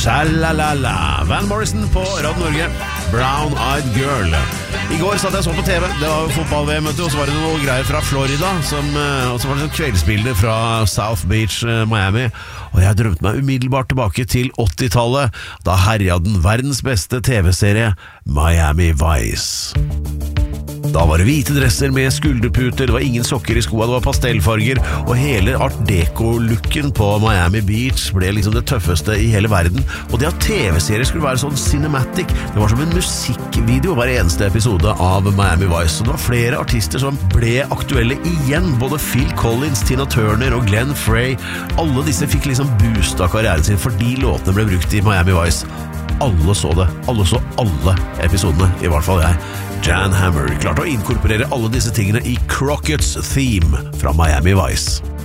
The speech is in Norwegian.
Sha-la-la-la. Van Morrison på Radio Norge, Brown Eyed Girl. I går satt jeg så på TV, det var fotball-VM, og så var det noe greier fra Florida, og så var det kveldsbilder fra South Beach, Miami, og jeg drømte meg umiddelbart tilbake til 80-tallet, da herja den verdens beste TV-serie, Miami Vice. Da var det hvite dresser med skulderputer, det var ingen sokker i skoene, det var pastellfarger, og hele Art Deco-looken på Miami Beach ble liksom det tøffeste i hele verden. Og det at TV-serier skulle være sånn cinematic, det var som en musikkvideo hver eneste episode av Miami Vice. Og det var flere artister som ble aktuelle igjen, både Phil Collins, Tina Turner og Glenn Frey. Alle disse fikk liksom boost av karrieren sin, fordi låtene ble brukt i Miami Vice. Alle så det, alle så alle episodene, i hvert fall jeg. Jan Hammer klarte å inkorporere alle disse tingene i Crockett's Theme fra Miami Vice.